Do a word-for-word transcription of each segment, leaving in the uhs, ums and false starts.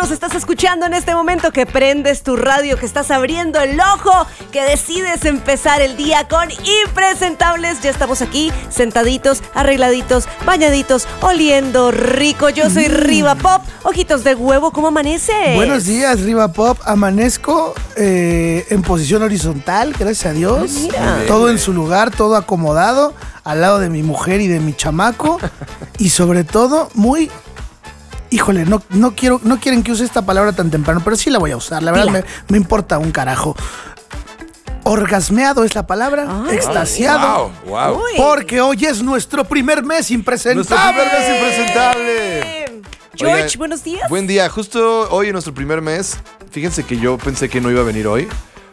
nos estás escuchando en este momento, que prendes tu radio, que estás abriendo el ojo, que decides empezar el día con Impresentables. Ya estamos aquí, sentaditos, arregladitos, bañaditos, oliendo rico. Yo soy Riva Pop, ojitos de huevo, ¿cómo amaneces? Buenos días, Riva Pop. Amanezco eh, en posición horizontal, gracias a Dios. Ay, mira. Todo en su lugar, todo acomodado, al lado de mi mujer y de mi chamaco. Y sobre todo, muy... Híjole, no, no, quiero, no quieren que use esta palabra tan temprano, pero sí la voy a usar. La verdad, me, me importa un carajo. Orgasmeado es la palabra. Ay, extasiado. Wow, wow. Porque hoy es nuestro primer mes impresentable. Nuestro primer mes impresentable. George, Oigan, buenos días. Buen día. Justo hoy en nuestro primer mes, fíjense que yo pensé que no iba a venir hoy,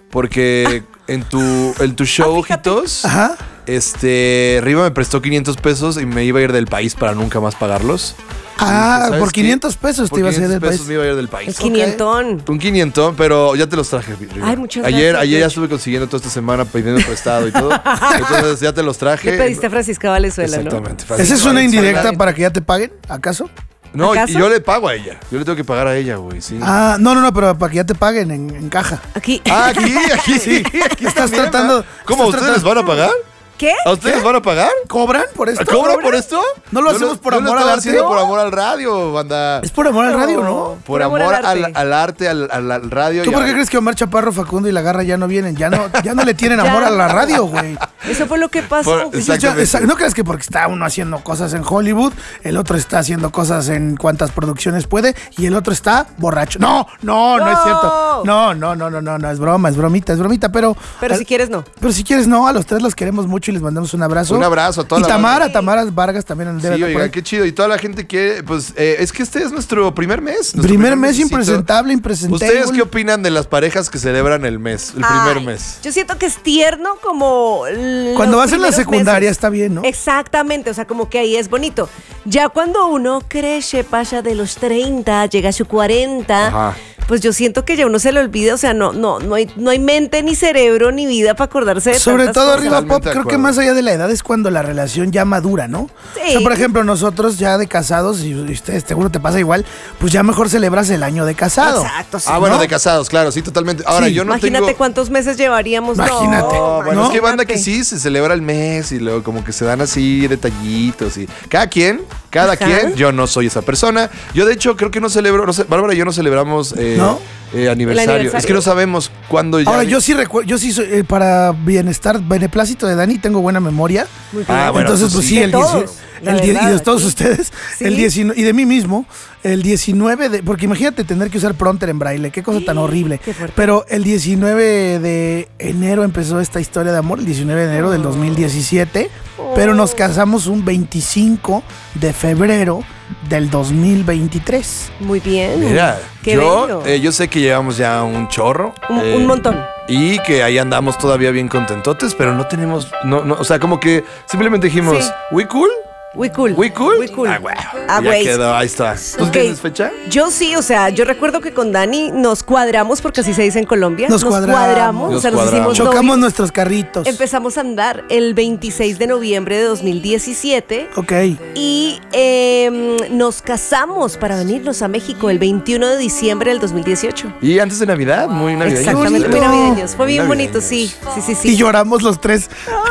porque en tu, en tu show, Ah, fíjate. ojitos, Ajá. este, Riva me prestó quinientos pesos y me iba a ir del país para nunca más pagarlos. Ah, ¿sabes por qué? quinientos pesos Por te ibas a ir quinientos del pesos país. me iba a ir del país. El quinientón. Un quinientón, pero ya te los traje, Riva. Ay, muchas ayer, gracias, Ayer ya George. estuve consiguiendo toda esta semana pidiendo prestado y todo. Entonces ya te los traje. Le pediste a Francisca Valenzuela, ¿no? Exactamente. ¿Esa es una indirecta Vale. para que ya te paguen, acaso? No, ¿Acaso? y yo le pago a ella. Yo le tengo que pagar a ella, güey, sí. Ah, no, no, no, pero para que ya te paguen en, en caja. Aquí. Ah, aquí, aquí, sí. Aquí Estás también, tratando- ¿va? ¿Cómo? estás ¿Ustedes les van a pagar? ¿Qué? ¿A ustedes les van a pagar? ¿Cobran por esto? ¿Cobran por esto? ¿No lo Yo hacemos por yo amor lo al estaba arte? haciendo por amor al radio, banda. Es por amor al radio, ¿no? Por Por amor amor al al, arte. al arte, al, al- al radio. ¿Tú y por a- qué crees que Omar Chaparro, Facundo y La Garra ya no vienen? Ya no, ya no le tienen amor a la radio, güey. Eso fue lo que pasó. Por- Ellos ya- Exactamente. esa- no creas que porque está uno haciendo cosas en Hollywood, el otro está haciendo cosas en cuantas producciones puede y el otro está borracho. No, no, no, No. es cierto. No, no, no, no, no, no, es broma, es bromita, es bromita, pero... Pero al- si quieres, no. Pero si quieres, no, a los tres los queremos mucho y les mandamos un abrazo. Un abrazo a toda Y la Tamara, banda. Tamara Vargas también debe Sí, estar por oigan, ahí. qué chido. Y toda la gente quiere, pues, eh, es que este es nuestro primer mes. nuestro Primer mes mesecito. impresentable, impresentable. ¿Ustedes qué opinan de las parejas que celebran el mes, el primer Ay, mes? Yo siento que es tierno como... l- Cuando los vas en la primeros secundaria meses. está bien, ¿no? Exactamente, o sea, como que ahí es bonito. Ya cuando uno crece, pasa de los treinta, llega a su cuarenta, Ajá. pues yo siento que ya uno se le olvida, o sea, no, no, no hay, no hay mente, ni cerebro, ni vida para acordarse de Sobre tantas todo cosas. arriba Pop, Totalmente de creo que acuerdo. más allá de la edad es cuando la relación ya madura, ¿no? Sí. O sea, por ejemplo, nosotros ya de casados, y ustedes seguro te pasa igual, pues ya mejor celebras el año de casado. Exacto, sí. Ah, bueno, ¿no? de casados, claro, sí, totalmente. Ahora, Sí. yo no Imagínate tengo... cuántos meses llevaríamos. Imagínate. No, No, bueno, es que hay banda que imagínate. sí se celebra el mes y luego como que se dan así detallitos y cada quien, cada Ajá. quien, yo no soy esa persona. Yo de hecho creo que no celebro, no sé, Bárbara y yo no celebramos eh, ¿No? eh, aniversario. aniversario. Es que no sabemos cuándo ya. Ahora, yo sí recuerdo, yo sí soy, eh, para bienestar, beneplácito de Dani, tengo buena memoria. Muy bien. Ah, bueno, Entonces, tú pues sí. sí, De el todos, dieciocho. la El die- y verdad, de todos sí. ustedes, Sí. el diecinueve, y de mí mismo, el diecinueve de, porque imagínate tener que usar prompter en braille, qué cosa tan horrible. Qué fuerte. Pero el diecinueve de enero empezó esta historia de amor, el diecinueve de enero del dos mil diecisiete, pero nos casamos un veinticinco de febrero del dos mil veintitrés. Muy bien. Mira, Qué yo, bello. eh, yo sé que llevamos ya un chorro. Un- eh, un montón. Y que ahí andamos todavía bien contentotes, pero no tenemos, no, no, o sea, como que simplemente dijimos, Sí. ¿we cool? We cool. ¿We cool? We cool. Ah, güey. Ah, ya güey. quedó, ahí está. ¿Tú Ok. tienes fecha? Yo sí, o sea, yo recuerdo que con Dani nos cuadramos, porque así se dice en Colombia. Nos cuadramos. o sea, Nos nos hicimos cuadramos. Chocamos novios. nuestros carritos. Empezamos a andar el veintiséis de noviembre de dos mil diecisiete Ok. y eh, nos casamos para venirnos a México el veintiuno de diciembre del dos mil dieciocho. Y antes de Navidad, muy navideño. Exactamente, muy bonito. navideños. Fue bien Muy bonito, sí. Sí, sí, sí. Y lloramos los tres.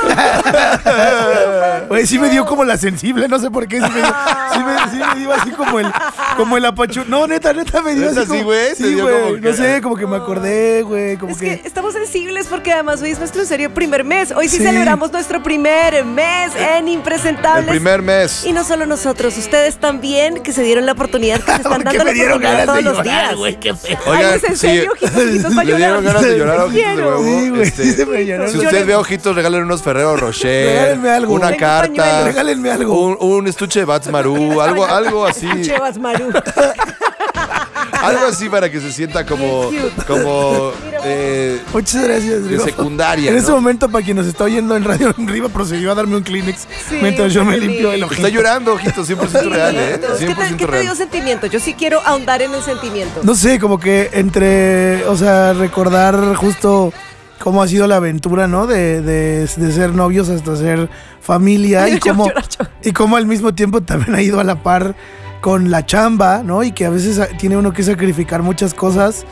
Oye, sí me dio como la sensible, no sé por qué. Sí me dio, sí me, sí me dio así como el, como el apachu. No, neta, neta me dio ¿Neta así sí, como- güey? ¿Te Sí, dio güey. como que- No sé, como que me acordé, güey. Como Es que. que estamos sensibles porque además hoy es nuestro en serio primer mes. Hoy sí, Sí. celebramos nuestro primer mes en El Impresentables. primer mes. Y no solo nosotros, ustedes también que se dieron la oportunidad, que se están Porque dando me la dieron oportunidad ganas de todos los llorar, días. güey, qué feo. Ay, Oigan, es en sí. serio, ojitos, ojitos, para Le llorar. dieron ganas de llorar, ojitos de Quiero. huevo. Sí, güey, Este, sí se me lloró. Si usted ve ojitos, regalen unos Ferrero Rocher. Regálenme algo. Una Tengo carta. pañuelos. Regálenme algo. Un, un estuche de Bats Maru. Algo, algo así. Chevas Maru. Algo así para que se sienta como. Qué cute. Como. eh, Muchas gracias. de Riva. secundaria. En ¿no? ese momento, para quien nos está oyendo en Radio Riva, procedió a darme un Kleenex Sí, mientras yo me qué limpio el lindo. ojito. Está llorando, ojito, cien por ciento real, ¿eh? Es que te- cien por ¿Qué ciento te dio real. sentimiento? Yo sí quiero ahondar en el sentimiento. No sé, como que entre, o sea, recordar justo cómo ha sido la aventura, ¿no? De, de, de ser novios hasta ser familia Ay, y yo cómo, llorar, yo. y cómo al mismo tiempo también ha ido a la par con la chamba, ¿no? Y que a veces tiene uno que sacrificar muchas cosas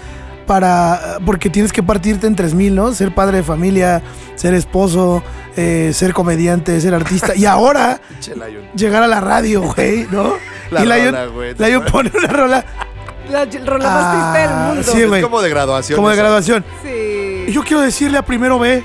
para, porque tienes que partirte en tres mil, ¿no? Ser padre de familia, ser esposo, eh, ser comediante, ser artista. Y ahora, llegar a la radio, güey, ¿no? La y Lion, rola, güey. Lion pone una rola. La rola más Ah, triste del mundo. sí, güey. Es como de graduación. Como de eso. graduación. Sí. Y yo quiero decirle a Primero B,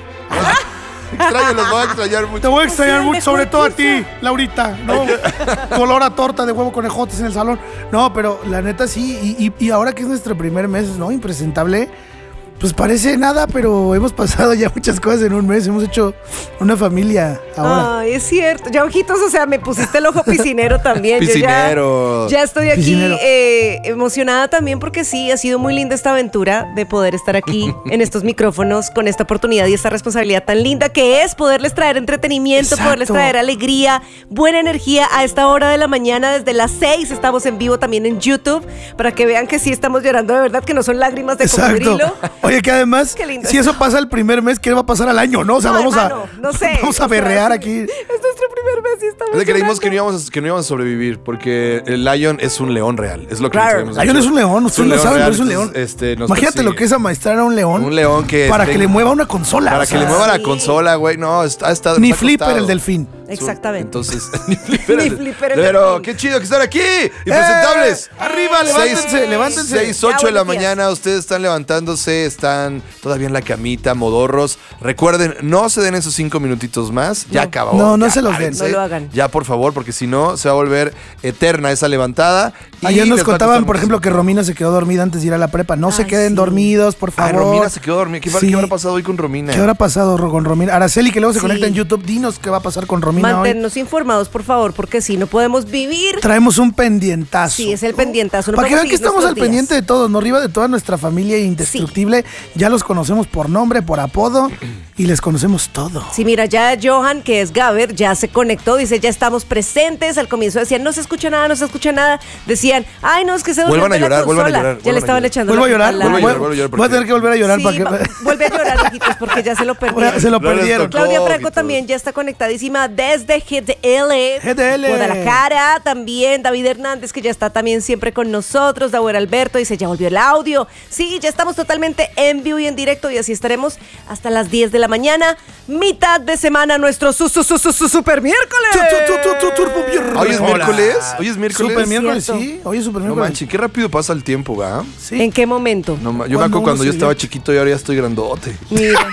Extraño, los voy a extrañar mucho. te voy a extrañar Sí, el mucho, mejor sobre todo a curso. ti, Laurita, ¿no? Tu olor a torta de huevo con ejotes en el salón. No, pero la neta sí, y, y, y ahora que es nuestro primer mes, ¿no? Impresentable. Pues parece nada, pero hemos pasado ya muchas cosas en un mes. Hemos hecho una familia ahora. Ay, es cierto. Ya, ojitos, o sea, me pusiste el ojo piscinero también. Yo ya- Piscinero. Ya, estoy aquí Piscinero. eh, emocionada también porque sí, ha sido muy linda esta aventura de poder estar aquí en estos micrófonos con esta oportunidad y esta responsabilidad tan linda que es poderles traer entretenimiento, Exacto. poderles traer alegría, buena energía a esta hora de la mañana. Desde las seis estamos en vivo también en YouTube para que vean que sí estamos llorando de verdad, que no son lágrimas de Exacto. cocodrilo. Oye, que además, Qué lindo si esto. eso pasa el primer mes, ¿qué va a pasar al año, no? O sea, No, vamos hermano, a no sé. vamos a O sea, berrear sí, aquí. Es nuestro primer mes y estamos Es que creímos que no, llorando. íbamos a, que no íbamos a sobrevivir, porque el Lion es un león real. Es lo que Claro. sabemos. Lion es un león, Es ustedes un lo león saben, real, pero es un león. entonces, este, nos Imagínate persigue. lo que es amaestrar a un león. Un león que Para esté- que le mueva una consola. Para o que le sea, mueva la sí. consola, güey. No, está, está Ni está Flipper acostado. el delfín. Exactamente. Entonces, ni Flipper. Ni el- Flipper el Pero delfín. qué chido que están aquí. Impresentables. ¡Eh! Arriba, levántense, levántense. seis, ocho Ya, de la buenos días. mañana, ustedes están levantándose, están todavía en la camita, modorros. Recuerden, no se den esos cinco minutitos más. Ya No. acabó. No, no ya se los den. párense. No lo hagan. Ya, por favor, porque si no, se va a volver eterna esa levantada. y Ayer nos les va a contaban, costar por ejemplo, que muchísimo. Romina se quedó dormida antes de ir a la prepa. No se Ay, queden sí. dormidos, por Ah, favor. Romina se quedó dormida. ¿Qué, va- Sí. qué habrá pasado hoy con Romina? ¿Qué habrá pasado Ro- con Romina? Araceli, que luego se Sí. conecta en YouTube, dinos qué va a pasar con Romina hoy. Manténnos informados, por favor, porque si no podemos vivir. Traemos un pendientazo. Sí, es el pendientazo. No Para que podemos vean que seguir estamos al nuestros días. pendiente de todos, ¿no? Arriba de toda nuestra familia indestructible. Ya los conocemos por nombre, por apodo y les conocemos todo. Sí, mira, ya Johan, que es Gaber, ya se conectó, dice, ya estamos presentes. Al comienzo decían, no se escucha nada, no se escucha nada. Decían, ay, no, es que se Vuelvan durmió a la llorar, vuelvan a consola. llorar, Ya le vuelvan a estaban llorar. echando ¿Vuelvo a la llorar? culpa al Vuelvo a aire. llorar, vuelvo a llorar, Voy a tener porque- que volver a llorar Sí, para que... va- vuelve a llorar, hijitos, porque ya se lo perdieron. Se lo No les perdieron. tocó. Claudia Franco Ojitos. también ya está conectadísima desde G D L. G D L. Guadalajara también. David Hernández, que ya está también siempre con nosotros. Dauer Alberto dice, ya volvió el audio. Sí, ya estamos totalmente en vivo y en directo y así estaremos hasta las diez de la mañana. Mitad de semana, nuestro su, su, su, su, su super miércoles. Tu, tu, tu, tu, tu, turbo miércoles. Hoy es Hola. miércoles. Hoy es miércoles. Super miércoles, Cierto. sí. Hoy es super No miércoles. manches, qué rápido pasa el tiempo, ¿va? Sí. ¿En qué momento? No, ma- yo me Cuando acuerdo cuando uno yo se estaba ya- chiquito y ahora ya estoy grandote. Mira.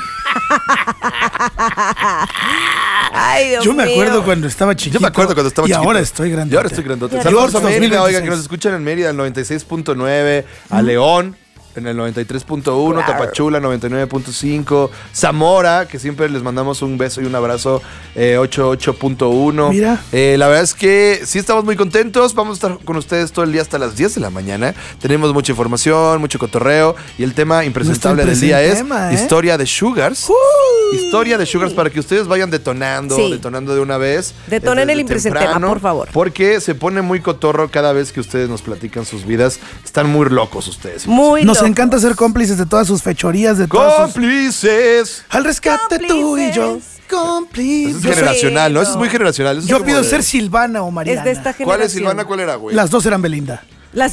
Ay, Dios Yo me mío. acuerdo cuando estaba chiquito. Yo me acuerdo cuando estaba y chiquito. ahora estoy grandote. Y ahora estoy grandote. Y Saludos a ahora Mérida, dos mil oigan, que nos veintiséis. escuchan en Mérida, el noventa y seis punto nueve, a León, en el noventa y tres punto uno, Claro. Tapachula, noventa y nueve punto cinco, Zamora, que siempre les mandamos un beso y un abrazo, eh, ochenta y ocho punto uno. Mira. Eh, la verdad es que sí estamos muy contentos. Vamos a estar con ustedes todo el día hasta las diez de la mañana. Tenemos mucha información, mucho cotorreo. Y el tema impresentable del día es tema, ¿eh? historia de Sugars. Historia de Sugars para que ustedes vayan detonando, Sí. detonando de una vez. Detonen Desde el impresentema, temprano, por favor. Porque se pone muy cotorro cada vez que ustedes nos platican sus vidas. Están muy locos ustedes. Muy Nos loco. encanta ser cómplices de todas sus fechorías, de todas sus... ¡Cómplices! Al rescate tú y yo. Cómplices. Cómplices. Eso es Yo soy- generacional, ¿no? Eso es no. muy generacional. Eso es Yo como pido de- ser Silvana o Mariana. Es de esta generación. ¿Cuál es Silvana? ¿Cuál era, güey? Las dos eran Belinda. Las...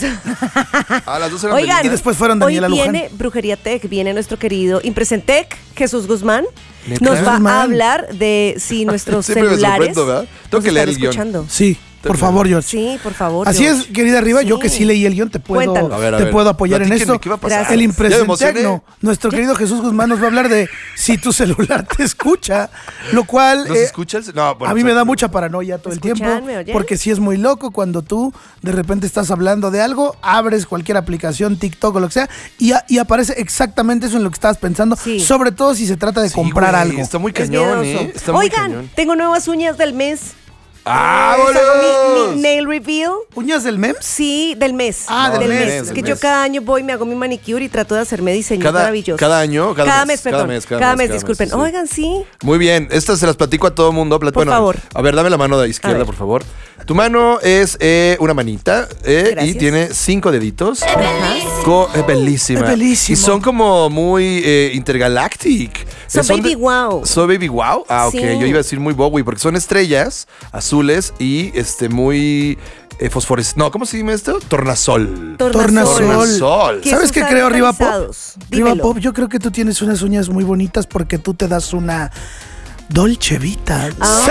Ah, las dos eran Oigan, Belinda. Y después fueron Daniela hoy Luján. viene Brujería Tech, viene nuestro querido Impresentec, Jesús Guzmán. ¿Neta? Nos va Guzmán. a hablar de si nuestros Siempre me celulares sorprendo, ¿verdad? Tengo nos que leer están el guión. escuchando. Sí, por favor, George. Sí, por favor. Así George. es, querida Arriba, yo Sí. que sí leí el guión, te puedo, Cuéntanos. A ver, a te ver. puedo apoyar en Platíquenme, esto. ¿qué va a pasar? Gracias. El Ya me impresentecno, emocioné. nuestro querido Jesús Guzmán nos va a hablar de si tu celular te escucha, lo cual ¿Nos eh, escucha el- No, bueno, a mí o me sea, da mucha paranoia todo el tiempo, ¿Escuchan? ¿Me oyen? porque sí es muy loco cuando tú de repente estás hablando de algo, abres cualquier aplicación, TikTok o lo que sea, y, a- y aparece exactamente eso en lo que estabas pensando, Sí. sobre todo si se trata de Sí, comprar güey, algo. Está muy Es cañón, miedoso. ¿eh? Está muy Oigan, cañón. tengo nuevas uñas del mes. ¡Ah, Les hago mi, boludos! mi nail reveal. ¿Uñas del mems? Sí, del mes. Ah, del mes, Es del que mes. yo cada año voy, me hago mi manicure y trato de hacerme diseños Cada- maravillosos. cada año, cada mes, mes, cada perdón. mes, cada mes, cada disculpen. mes, sí. Oigan, sí. Muy bien, estas se las platico a todo mundo. Plat- Por bueno, favor. A ver, dame la mano de A izquierda, ver. por favor. Tu mano es eh, una manita eh, y Gracias. tiene cinco deditos. Ajá. Co- es bellísima. Es bellísimo. Y son como muy eh, intergalactic. Son Eh, baby de- wow. Son baby wow. Ah, ok. Sí. Yo iba a decir muy Bowie porque son estrellas azules y este muy eh, fosforescente. No, ¿cómo se llama esto? Tornasol. Tornasol. Tornasol. ¿Qué ¿Sabes es qué usar creo, Riva Pop? calzados? Riva Dímelo. Pop, yo creo que tú tienes unas uñas muy bonitas porque tú te das una Dolce Vita. Ah.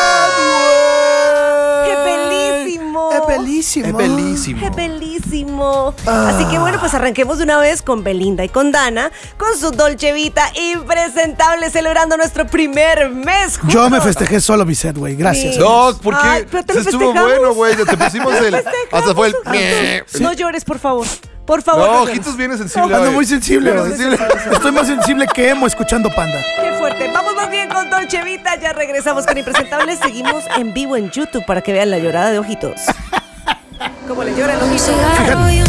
¡Sad, ¡Qué güey! bellísimo! Es bellísimo. Es bellísimo. ¡Qué bellísimo! Ah. Así que bueno, pues arranquemos de una vez con Belinda y con Dana, con su Dolce Vita impresentable, celebrando nuestro primer mes juntos. Yo me festejé solo mi set, güey. Gracias. Sí. No, porque Ay, pero te lo estuvo festejamos. bueno, güey. Te pusimos el. Festejamos Hasta fue el. juntos. No llores, por favor. Por favor. No, no llores. ojitos viene sensible. Ando hoy. muy sensible. Viene güey. sensible. Estoy más sensible que emo escuchando Panda. Qué fuerte. Vamos más bien con Dolce Vita. Ya regresamos con Impresentables. Seguimos en vivo en YouTube para que vean la llorada de ojitos. Como le lloran los ojitos. Fíjate.